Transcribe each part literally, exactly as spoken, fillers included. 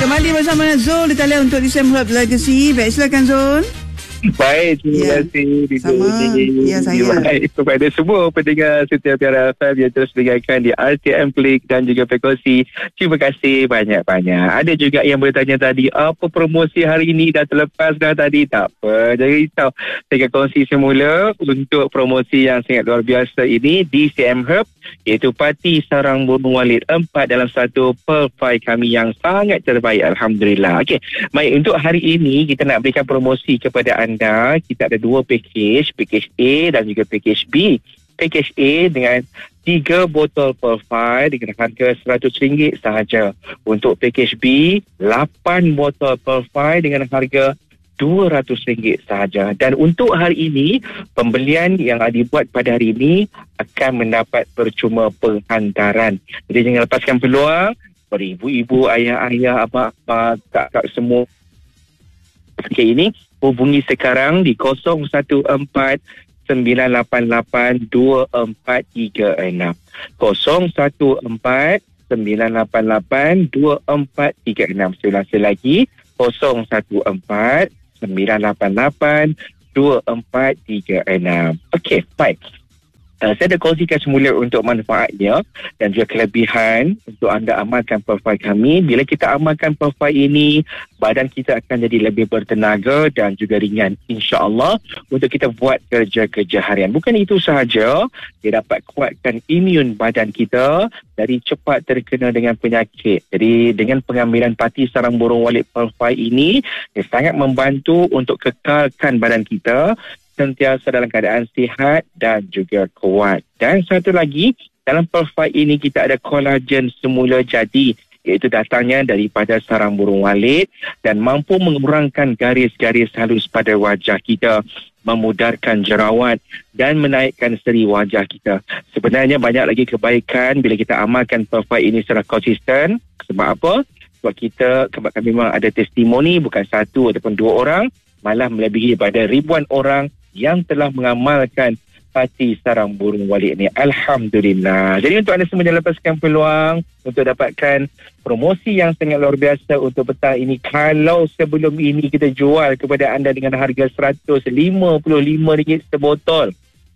Kembali bersama Zul di talian untuk Sam Herb Legacy. Baik, silakan Zul. Baik, terima Ya. kasih. Sama. Ya, saya. Baik, kepada semua pendengar setiap Tiara F M yang terus dengarkan di R T M Klik dan juga Frequency. Terima kasih banyak-banyak. Ada juga yang bertanya tadi, apa promosi hari ini dah terlepas dah tadi? Tak apa, jangan risau. Saya akan kongsi semula untuk promosi yang sangat luar biasa ini di C M Herb, iaitu Parti Sarang Burung Walid empat dalam satu Pearl Pie kami yang sangat terbaik. Alhamdulillah. Okey, baik, untuk hari ini kita nak berikan promosi kepada anda. Kita ada dua package, package A dan juga package B. Package A dengan tiga botol Pearl Pie dengan harga seratus ringgit sahaja. Untuk package B, lapan botol Pearl Pie dengan harga dua ratus ringgit sahaja. Dan untuk hari ini, pembelian yang dibuat pada hari ini akan mendapat percuma penghantaran. Jadi jangan lepaskan peluang. Ibu-ibu, ayah-ayah, abang-abang, kak-kak semua. Okey, ini hubungi sekarang di kosong satu empat sembilan lapan lapan dua empat tiga enam. kosong satu empat sembilan lapan lapan dua empat tiga enam. Saya ulang lagi, kosong satu empat sembilan lapan lapan dua empat tiga enam. Okey, baik. Uh, saya dah kongsikan semula untuk manfaatnya dan juga kelebihan untuk anda amalkan profil kami. Bila kita amalkan profil ini, badan kita akan jadi lebih bertenaga dan juga ringan, insya-Allah, untuk kita buat kerja-kerja harian. Bukan itu sahaja, dia dapat kuatkan imun badan kita dari cepat terkena dengan penyakit. Jadi dengan pengambilan Parti Sarang Burung Walid profil ini, dia sangat membantu untuk kekalkan badan kita sentiasa dalam keadaan sihat dan juga kuat. Dan satu lagi, dalam profil ini kita ada kolagen semula jadi, iaitu datangnya daripada sarang burung walid dan mampu mengurangkan garis-garis halus pada wajah kita, memudarkan jerawat dan menaikkan seri wajah kita. Sebenarnya banyak lagi kebaikan bila kita amalkan profil ini secara konsisten. Sebab apa? Sebab kita, sebab kami memang ada testimoni, bukan satu ataupun dua orang, malah melebihi daripada ribuan orang yang telah mengamalkan Parti Sarang Burung Walid ini. Alhamdulillah. Jadi untuk anda semua jangan lepaskan peluang untuk dapatkan promosi yang sangat luar biasa untuk petang ini. Kalau sebelum ini kita jual kepada anda dengan harga seratus lima puluh lima ringgit sebotol.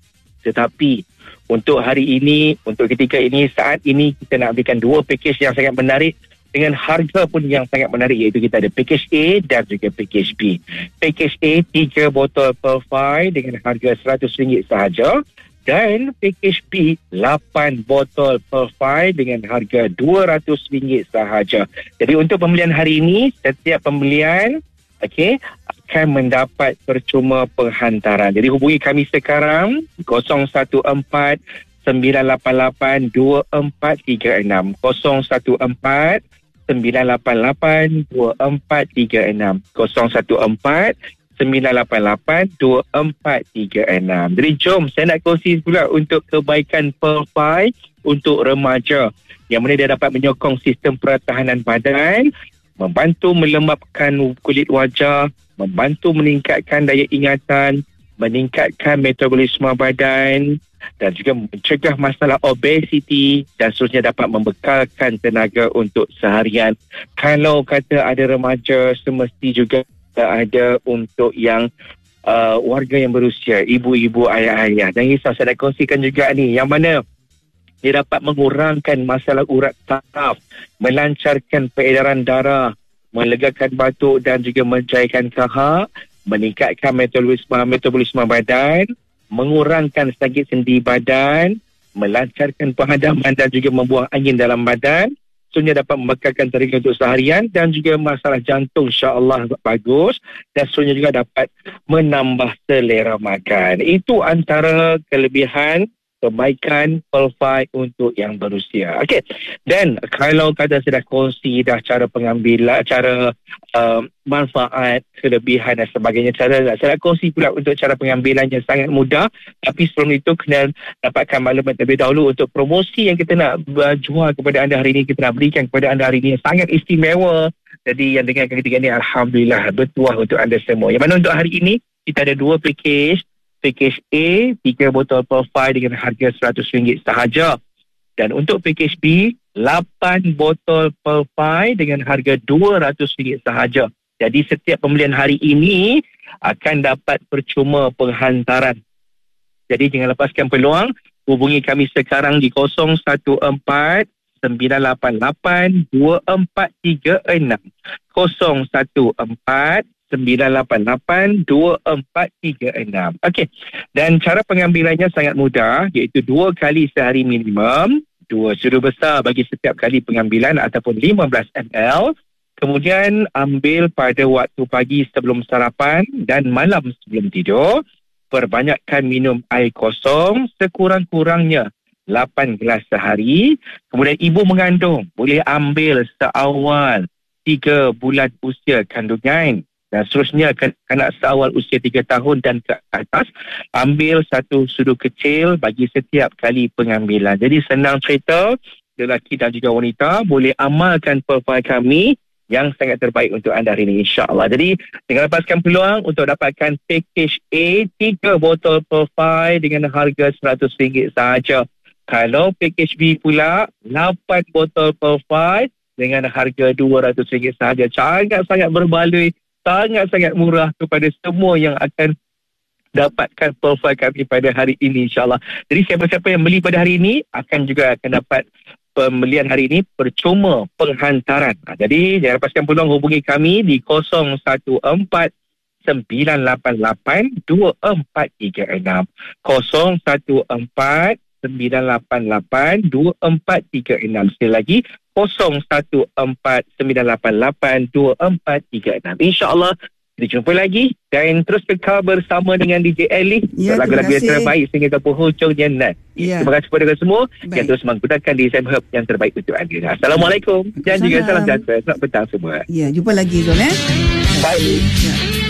Tetapi untuk hari ini, untuk ketika ini, saat ini, kita nak berikan dua package yang sangat menarik dengan harga pun yang sangat menarik, iaitu kita ada package A dan juga package B. Package A, tiga botol Pearl Pie dengan harga seratus ringgit sahaja, dan package B, lapan botol Pearl Pie dengan harga dua ratus ringgit sahaja. Jadi untuk pembelian hari ini, setiap pembelian okey, akan mendapat percuma penghantaran. Jadi hubungi kami sekarang kosong satu empat sembilan lapan lapan dua empat tiga enam. kosong satu empat sembilan lapan lapan dua empat tiga enam. kosong satu empat sembilan lapan lapan dua empat tiga enam. Jadi jom saya nak kongsi pula untuk kebaikan Pearl Pie untuk remaja, yang mana dia dapat menyokong sistem pertahanan badan, membantu melembapkan kulit wajah, membantu meningkatkan daya ingatan, meningkatkan metabolisme badan dan juga mencegah masalah obesiti dan seterusnya, dapat membekalkan tenaga untuk seharian. Kalau kata ada remaja, semesti juga ada untuk yang uh, warga yang berusia, ibu-ibu, ayah-ayah. Dan risau, saya nak kongsikan juga ni, yang mana dia dapat mengurangkan masalah urat saraf, melancarkan peredaran darah, melegakan batuk dan juga mencairkan kahak, meningkatkan metabolisme metabolisme badan, mengurangkan sakit sendi badan, melancarkan penghadaman dan juga membuang angin dalam badan. Seterusnya dapat membekalkan tenaga untuk seharian dan juga masalah jantung insya-Allah bagus, dan seterusnya juga dapat menambah selera makan. Itu antara kelebihan kebaikan Pearl Pie untuk yang berusia. Okey. Dan kalau kata saya dah kongsi dah cara pengambilan, cara uh, manfaat, kelebihan dan sebagainya, cara saya nak kongsi pula untuk cara pengambilan yang sangat mudah. Tapi sebelum itu kena dapatkan maklumat terlebih dahulu untuk promosi yang kita nak uh, jual kepada anda hari ini, kita nak berikan kepada anda hari ini yang sangat istimewa. Jadi yang dengarkan ketika ini, alhamdulillah, bertuah untuk anda semua. Yang mana untuk hari ini kita ada dua package. Package A, tiga botol Pearl Pie dengan harga seratus ringgit sahaja. Dan untuk package B, lapan botol Pearl Pie dengan harga dua ratus ringgit sahaja. Jadi setiap pembelian hari ini akan dapat percuma penghantaran. Jadi jangan lepaskan peluang. Hubungi kami sekarang di kosong satu empat sembilan lapan lapan dua empat tiga enam. kosong satu empat sembilan lapan lapan dua empat tiga enam. Okey. Dan cara pengambilannya sangat mudah, iaitu dua kali sehari minimum, dua sudu besar bagi setiap kali pengambilan ataupun lima belas mililiter. Kemudian ambil pada waktu pagi sebelum sarapan dan malam sebelum tidur. Perbanyakkan minum air kosong sekurang-kurangnya lapan gelas sehari. Kemudian ibu mengandung boleh ambil seawal tiga bulan usia kandungan. Dan seterusnya kanak seawal usia tiga tahun dan ke atas, ambil satu sudu kecil bagi setiap kali pengambilan. Jadi senang cerita, lelaki dan juga wanita boleh amalkan profil kami yang sangat terbaik untuk anda hari ini, insyaAllah. Jadi jangan lepaskan peluang untuk dapatkan package A, tiga botol profil dengan harga seratus ringgit sahaja. Kalau package B pula, lapan botol profil dengan harga dua ratus ringgit sahaja. Sangat-sangat berbaloi, sangat-sangat murah kepada semua yang akan dapatkan profil kami pada hari ini, insyaAllah. Jadi siapa-siapa yang beli pada hari ini akan juga akan dapat pembelian hari ini percuma penghantaran. Ha, jadi jangan lepaskan peluang, hubungi kami di kosong satu empat sembilan lapan lapan dua empat tiga enam. kosong satu empat sembilan lapan lapan dua empat tiga enam. Sekali lagi kosong satu empat sembilan lapan lapan dua empat tiga enam. InsyaAllah kita jumpa lagi dan terus kekal bersama dengan D J Ellie. Ya, lagu-lagu yang terbaik sehingga ke penghujung jenat. Ya. Terima kasih kepada semua yang terus menggunakan D J Hub yang terbaik untuk anda. Assalamualaikum dan juga salam sejahtera. Selamat petang semua. Ya, jumpa lagi Zul eh. Bye. Ya.